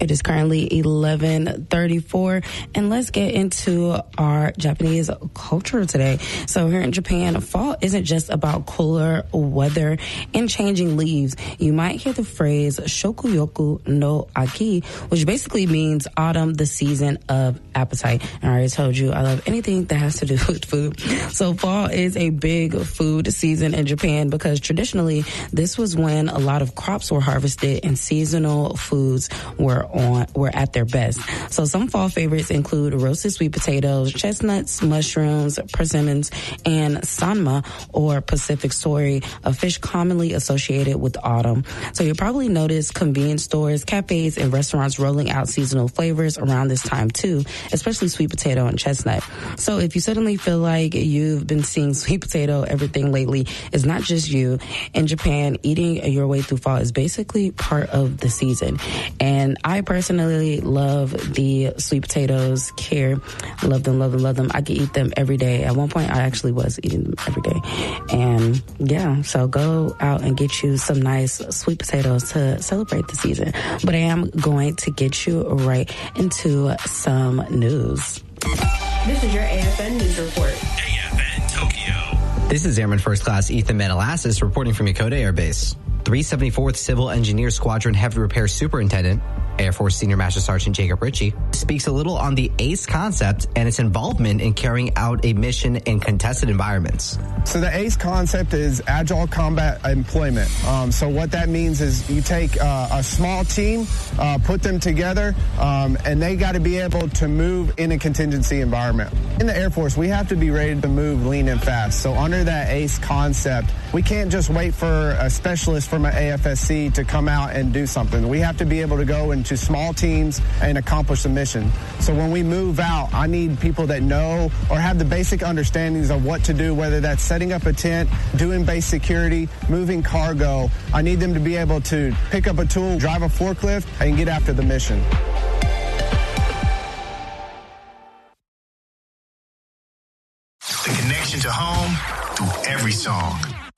It is currently 11:34, and let's get into our Japanese culture today. So here in Japan, fall isn't just about cooler weather and changing leaves. You might hear the phrase shokuyoku no aki, which basically means autumn, the season of appetite. And I already told you I love anything that has to do with food. So fall is a big food season in Japan because traditionally this was when a lot of crops were harvested and seasonal foods were at their best. So some fall favorites include roasted sweet potatoes, chestnuts, mushrooms, persimmons, and sanma, or Pacific soy, a fish commonly associated with autumn. So you'll probably notice convenience stores, cafes, and restaurants rolling out seasonal flavors around this time too, especially sweet potato and chestnut. So if you suddenly feel like you've been seeing sweet potato everything lately, it's not just you. In Japan, eating your way through fall is basically part of the season. And I personally love the sweet potatoes here. Love them, love them, love them. I could eat them every day. At one point, I actually was eating them every day. And yeah, so go out and get you some nice sweet potatoes to celebrate the season. But I am going to get you right into some news. This is your AFN News Report. AFN Tokyo. This is Airman First Class Ethan Manalassis reporting from Yokota Air Base. 374th Civil Engineer Squadron Heavy Repair Superintendent, Air Force Senior Master Sergeant Jacob Ritchie, speaks a little on the ACE concept and its involvement in carrying out a mission in contested environments. So the ACE concept is Agile Combat Employment. So what that means is you take a small team, put them together, and they got to be able to move in a contingency environment. In the Air Force, we have to be ready to move lean and fast. So under that ACE concept, we can't just wait for a specialist from an AFSC to come out and do something. We have to be able to go into small teams and accomplish the mission. So when we move out, I need people that know or have the basic understandings of what to do, whether that's setting up a tent, doing base security, moving cargo. I need them to be able to pick up a tool, drive a forklift, and get after the mission. The connection to home through every song.